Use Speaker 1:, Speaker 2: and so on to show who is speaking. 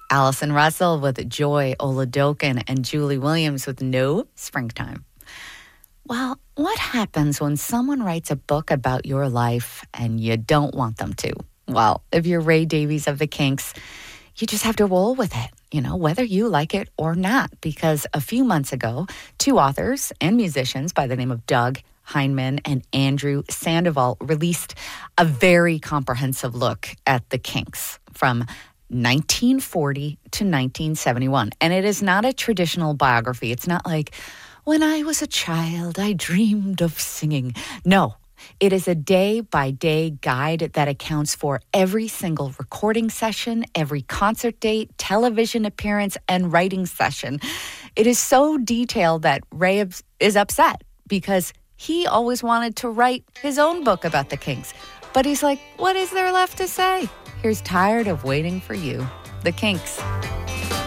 Speaker 1: Allison Russell with Joy Oladokin, and Julie Williams with No Springtime. Well, what happens when someone writes a book about your life and you don't want them to? Well, if you're Ray Davies of the Kinks, you just have to roll with it, whether you like it or not, because a few months ago, two authors and musicians by the name of Doug Heineman and Andrew Sandoval released a very comprehensive look at the Kinks from 1940 to 1971. And it is not a traditional biography. It's not like, when I was a child, I dreamed of singing. No, it is a day-by-day guide that accounts for every single recording session, every concert date, television appearance, and writing session. It is so detailed that Ray is upset because he always wanted to write his own book about the Kinks. But he's like, what is there left to say? Here's Tired of Waiting for You, the Kinks.